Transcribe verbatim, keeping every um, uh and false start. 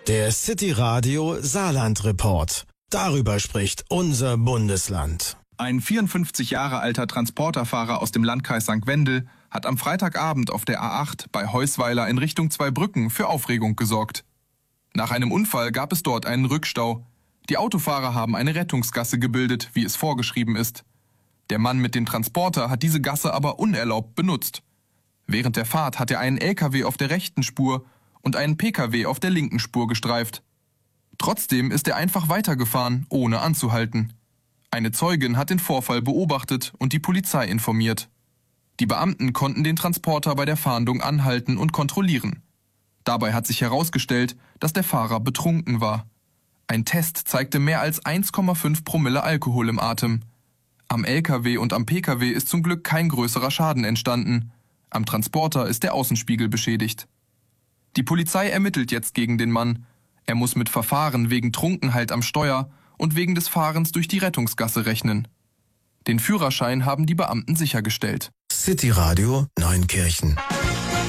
Der City Radio Saarland Report. Darüber spricht unser Bundesland. Ein vierundfünfzig Jahre alter Transporterfahrer aus dem Landkreis Sankt Wendel hat am Freitagabend auf der A acht bei Heusweiler in Richtung Zweibrücken für Aufregung gesorgt. Nach einem Unfall gab es dort einen Rückstau. Die Autofahrer haben eine Rettungsgasse gebildet, wie es vorgeschrieben ist. Der Mann mit dem Transporter hat diese Gasse aber unerlaubt benutzt. Während der Fahrt hat er einen L K W auf der rechten Spur und einen P K W auf der linken Spur gestreift. Trotzdem ist er einfach weitergefahren, ohne anzuhalten. Eine Zeugin hat den Vorfall beobachtet und die Polizei informiert. Die Beamten konnten den Transporter bei der Fahndung anhalten und kontrollieren. Dabei hat sich herausgestellt, dass der Fahrer betrunken war. Ein Test zeigte mehr als eins Komma fünf Promille Alkohol im Atem. Am L K W und am P K W ist zum Glück kein größerer Schaden entstanden. Am Transporter ist der Außenspiegel beschädigt. Die Polizei ermittelt jetzt gegen den Mann. Er muss mit Verfahren wegen Trunkenheit am Steuer und wegen des Fahrens durch die Rettungsgasse rechnen. Den Führerschein haben die Beamten sichergestellt. City Radio Neunkirchen.